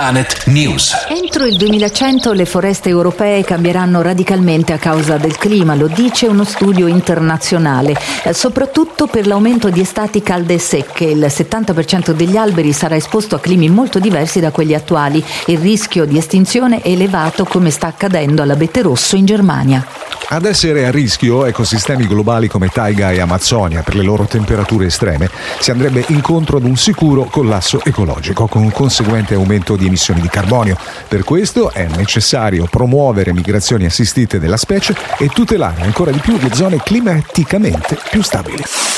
Planet News. Entro il 2100 le foreste europee cambieranno radicalmente a causa del clima, lo dice uno studio internazionale, soprattutto per l'aumento di estati calde e secche. Il 70% degli alberi sarà esposto a climi molto diversi da quelli attuali. Il rischio di estinzione è elevato, come sta accadendo all'abete rosso in Germania. Ad essere a rischio ecosistemi globali come taiga e Amazzonia per le loro temperature estreme. Si andrebbe incontro ad un sicuro collasso ecologico con un conseguente aumento di emissioni di carbonio. Per questo è necessario promuovere migrazioni assistite della specie e tutelare ancora di più le zone climaticamente più stabili.